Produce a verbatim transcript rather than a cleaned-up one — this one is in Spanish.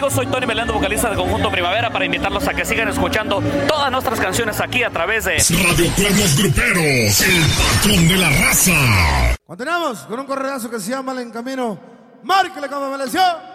amigos? Soy Tony Melendo, vocalista de Conjunto Primavera, para invitarlos a que sigan escuchando todas nuestras canciones aquí a través de Radio Cuernos Gruperos, el patrón de la raza. Continuamos con un corredazo que se llama El Encamino. Márquele como me lesió.